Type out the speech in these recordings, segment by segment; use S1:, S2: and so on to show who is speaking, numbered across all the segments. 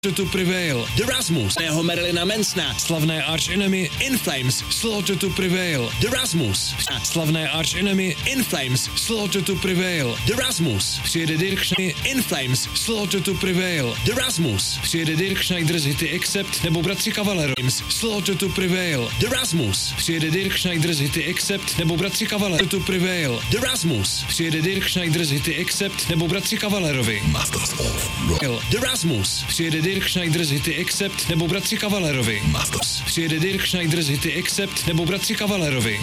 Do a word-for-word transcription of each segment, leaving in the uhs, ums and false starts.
S1: to Prevail, The Rasmus, jeho Marilina Mansona, slavné Arch Enemy, In Flames, Slaughter to Prevail, The Rasmus, slavné Arch Enemy, In Flames, Slaughter to Prevail, The Rasmus, přijede Dirk Schneider, In Flames, Slaughter to Prevail, The Rasmus, přijede Dirk Schneider z hity Accept nebo Bratři Cavalero, Slaughter to Prevail, The Rasmus, přijede Dirk Schneider z hity Accept nebo Bratři Cavalero to Prevail, The Rasmus, přijede Dirk Schneider z hity Accept nebo Bratři Cavalerovi, The Rasmus, přijede Dirk Schneider z hity Accept nebo Bratři Cavalerovi, přijede Dirk Schneider z hity Accept nebo Bratři Cavalerovi,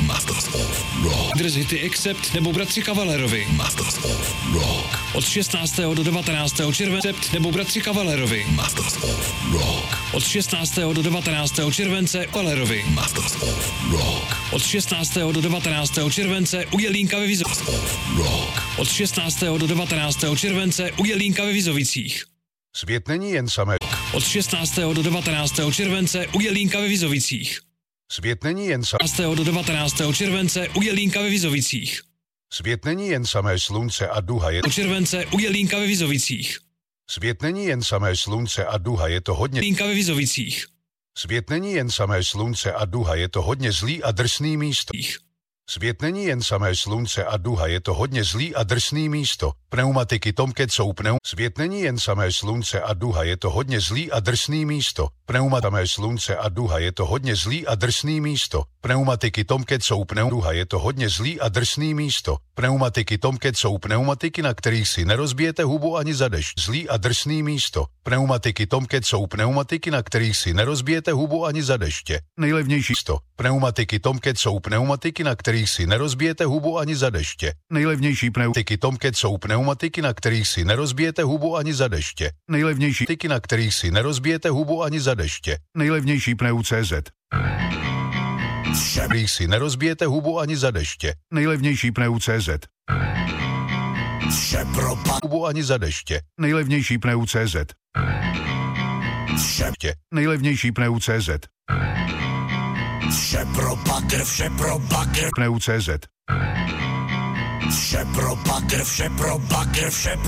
S1: z hity Accept nebo Bratři Cavalerovi, od šestnáctého do devatenáctého července nebo Bratři Cavalerovi, od šestnáctého do devatenáctého července Cavalerovi, od šestnáctého do devatenáctého července u Jelínka ve Vizovicích, od šestnáctého do devatenáctého července u Jelínka ve Vizovicích.
S2: Svět není jen samé.
S1: Od šestnáctého do devatenáctého července u Jelínka ve Vizovicích.
S2: Svět není jen samé.
S1: šestnáctého do devatenáctého července u Jelínka ve Vizovicích.
S2: Svět není jen samé slunce a duha, je to
S1: července u Jelínka ve Vizovicích.
S2: Svět není jen samé slunce a duha, je to hodně.
S1: Jelínka ve Vizovicích.
S2: Svět není jen samé slunce a duha, je to hodně zlý a drsný místo. Svět není jen samé slunce a duha, je to hodně zlý a drsný místo. Pneumatiky Tomcat jsou pneu. Svět není jen samé slunce a duha, je to hodně zlý a drsný místo. Pneuma samé slunce a duha, je to hodně zlý a drsný místo. Pneumatiky Tomcat jsou pneu. Duha, je to hodně zlý a drsný místo. Pneumatiky Tomcat jsou pneumatiky, na kterých si nerozbijete hubu ani za dešť. Zlý a drsný místo. Pneumatiky Tomcat jsou pneumatiky, na kterých si nerozbijete hubu ani za deště. Nejlevnější sto. Pneumatiky Tomcat jsou pneumatiky, na kterých si nerozbijete hubu ani za deště. Nejlevnější pneumatiky Tomcat jsou pneumatiky, na kterých si nerozbijete hubu ani za deště. Nejlevnější pneumatiky, na kterých si nerozbijete hubu ani za deště. Nejlevnější pneu C Z. Kterých si nerozbijete hubu ani za deště. Nejlevnější pneu C Z. Hubu ani za deště. Nejlevnější pneu C Z. Nejlevnější pneu C Z.
S3: Vše pro bakr, vše pro bakr.
S2: Pneu C Z.
S3: Vše pro bakr, vše pro bakr, vše pro